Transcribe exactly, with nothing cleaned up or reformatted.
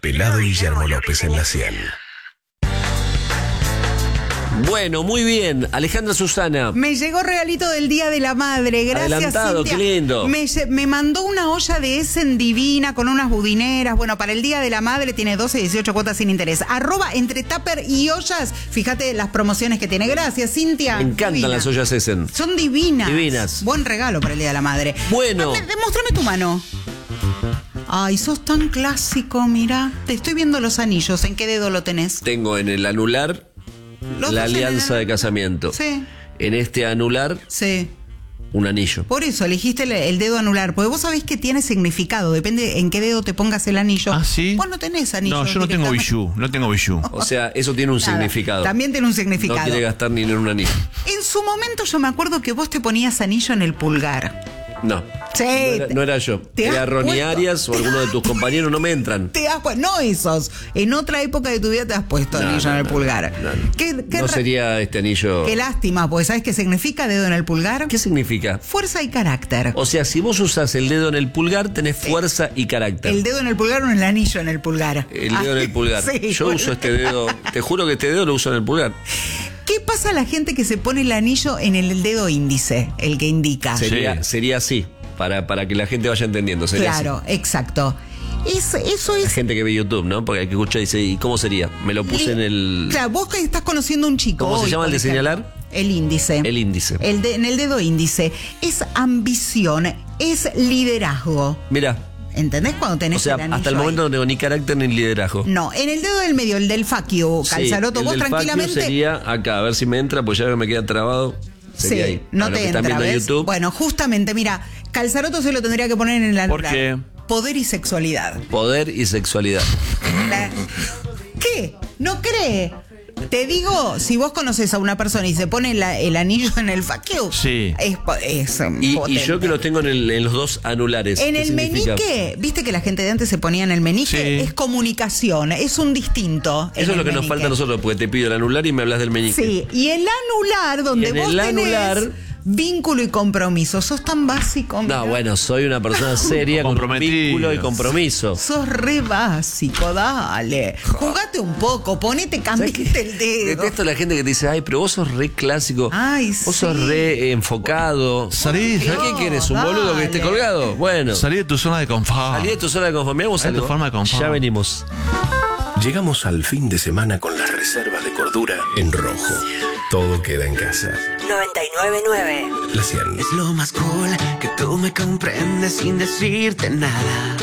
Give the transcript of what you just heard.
Pelado Guillermo López en la cien. Bueno, muy bien. Alejandra Susana. Me llegó regalito del Día de la Madre. Gracias, Adelantado, Cintia. qué lindo. Me, me mandó una olla de Essen divina con unas budineras. Bueno, para el Día de la Madre tiene doce, dieciocho cuotas sin interés. Arroba entre tupper y ollas. Fíjate las promociones que tiene. Gracias, Cintia. Me encantan Divina. las ollas Essen. Son divinas. Divinas. Buen regalo para el Día de la Madre. Bueno. Dame, Demóstrame tu mano. Ay, sos tan clásico, mira. Te estoy viendo los anillos. ¿En qué dedo lo tenés? Tengo en el anular Los la dos en el- alianza de casamiento. Sí. En este anular, Sí. un anillo. Por eso elegiste el, el dedo anular, porque vos sabés que tiene significado, depende en qué dedo te pongas el anillo. ¿Ah, sí? Vos no tenés anillo. No, yo no tengo bijú, no tengo bijú. O sea, eso tiene un Nada, significado. También tiene un No significado. quiere gastar ni en un anillo. En su momento yo me acuerdo que vos te ponías anillo en el pulgar. No. Sí. No era, no era yo. ¿Te Era has Ronnie puesto? Arias o alguno de tus compañeros, no me entran. Te has puesto, no esos. En otra época de tu vida te has puesto No, anillo no, en el no, pulgar. no, no. ¿Qué, qué No ra- sería este anillo. qué lástima, pues ¿sabés qué significa dedo en el pulgar? ¿Qué significa? Fuerza y carácter. O sea, si vos usás el dedo en el pulgar, tenés fuerza y carácter. El dedo en el pulgar o el anillo en el pulgar. El dedo en el pulgar. Sí, Yo bueno. uso este dedo, te juro que este dedo lo uso en el pulgar. ¿Qué pasa a la gente que se pone el anillo en el dedo índice, el que indica? Sería, Sí. sería así, para, para que la gente vaya entendiendo. Sería Claro, así. exacto. Es, eso La es... gente que ve YouTube, ¿no? Porque hay que escuchar y dice, ¿y cómo sería? Me lo puse en el... Claro, vos que estás conociendo a un chico. ¿Cómo se hoy, llama el por de ejemplo. señalar? El índice. El índice. El de- en el dedo índice. Es ambición, es liderazgo. Mira, ¿Entendés? Cuando tenés o sea, el anillo hasta el ahí. momento no tengo ni carácter ni liderazgo. No, en el dedo del medio, el del fuck you, Sí, Calzaroto, el vos del fuck you tranquilamente... sería acá, a ver si me entra, pues ya me queda trabado. Sí, Sería ahí. no Para los te que están entra, viendo ¿ves? YouTube, Bueno, justamente, mira, Calzaroto se lo tendría que poner en la ¿Por qué? Poder y sexualidad. poder y sexualidad. La- ¿Qué? ¿No cree? Te digo, si vos conoces a una persona y se pone la- el anillo en el faqueo, Sí. es, po- es um, Y, y potente. yo que lo tengo en, el- en los dos anulares. En ¿qué el significa? meñique, viste que la gente de antes se ponía en el meñique, Sí. es comunicación, es un distinto. en Eso es el lo que nos meñique. falta a nosotros, porque te pido el anular y me hablas del meñique. Sí, y el anular, donde Y en vos el tenés anular- vínculo y compromiso. Sos tan básico. mirá. No, bueno, soy una persona seria con Comprometido. vínculo y compromiso. Sos re básico, dale. Jugate un poco, ponete, ¿Sabes qué? cambiate el dedo. Detesto a la gente que te dice, ay, pero vos sos re clásico. Ay, vos sos sí. re enfocado. Salí, ¿Y qué quieres? ¿Un boludo que esté dale. colgado? Bueno, salí de tu zona de confort. salí de tu zona de confort. Miramos Salí de algo. tu forma de confort. Ya venimos. Llegamos al fin de semana con las reservas de cordura en rojo. Todo queda en casa. noventa y nueve punto nueve. La cien. Es lo más cool que tú me comprendes sin decirte nada.